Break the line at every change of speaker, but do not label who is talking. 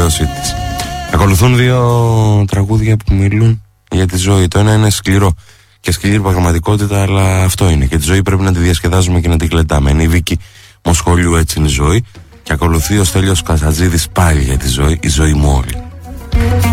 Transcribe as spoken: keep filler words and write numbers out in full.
υποχρέωσή της. Ακολουθούν δύο τραγούδια που μιλούν για τη ζωή. Το ένα είναι σκληρό και σκληρή πραγματικότητα, αλλά αυτό είναι. Και τη ζωή πρέπει να τη διασκεδάζουμε και να την κλετάμε. Είναι η Βίκη Μοσχολιού, έτσι είναι η ζωή. Και ακολουθεί ο Στέλιος Καζατζίδης πάλι για τη ζωή, η ζωή μου όλη.